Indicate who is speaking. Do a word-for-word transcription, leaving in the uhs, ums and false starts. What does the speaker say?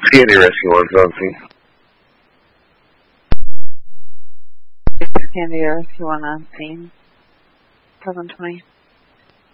Speaker 1: Candy Rescue one's on scene.
Speaker 2: Candy Rescue one on scene. seven twenty.